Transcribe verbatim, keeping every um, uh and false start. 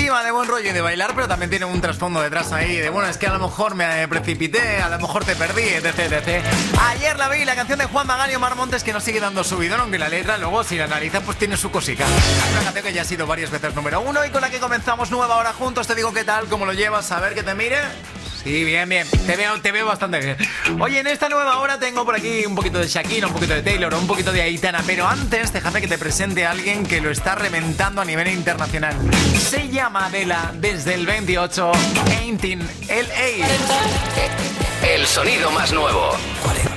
positiva, de buen rollo y de bailar, pero también tiene un trasfondo detrás ahí de, bueno, es que a lo mejor me precipité, a lo mejor te perdí, etc, etcétera. Ayer la vi, la canción de Juan Magán y Omar Montes, que nos sigue dando subidón, aunque la letra luego, si la analizas, pues tiene su cosica. Una canción que ya ha sido varias veces número uno y con la que comenzamos nueva hora juntos. Te digo qué tal, cómo lo llevas, a ver que te mire. Sí, bien, bien, te veo, te veo bastante bien. Oye, en esta nueva hora tengo por aquí un poquito de Shakira, un poquito de Taylor, un poquito de Aitana, pero antes déjame que te presente a alguien que lo está reventando a nivel internacional. Se llama Adela, desde el veintiocho, Aintin L A. El sonido más nuevo.